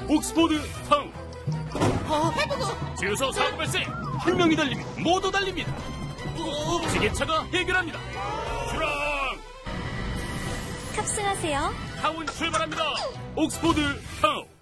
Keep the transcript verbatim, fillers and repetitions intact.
옥스포드 타운. 어, 해보고. 주유소 사고 발생. 한 명이 달리면 모두 달립니다. 지게차가 해결합니다. 출항. 탑승하세요. 타운 출발합니다. 옥스포드 타운.